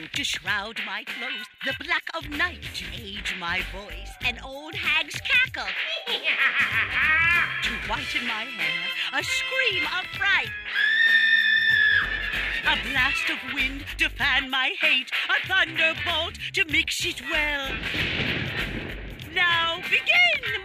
To shroud my clothes, the black of night. To age my voice, an old hag's cackle. To whiten my hair, a scream of fright. A blast of wind to fan my hate, a thunderbolt to mix it well. Now begin